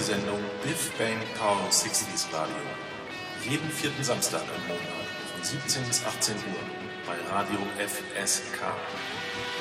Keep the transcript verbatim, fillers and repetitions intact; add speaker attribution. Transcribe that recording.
Speaker 1: die Sendung Biff Bang Power sechziger Radio. Jeden vierten Samstag im Monat von siebzehn bis achtzehn Uhr bei Radio F S K.